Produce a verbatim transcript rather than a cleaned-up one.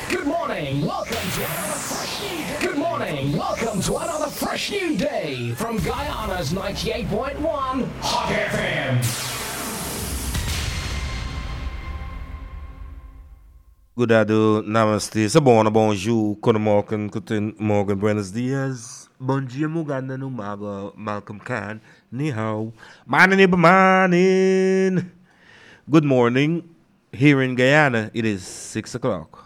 Good morning, welcome to another fresh new day. Good morning, welcome to another fresh new day from Guyana's ninety-eight point one Hot F M. Good ado, namaste, sa bona, bonjour, good morning, guten morgen, buenos dias, bon dia, muganda, numaga, Malcolm Khan, ni hao, manin iba manin. Good morning, here in Guyana, it is six o'clock.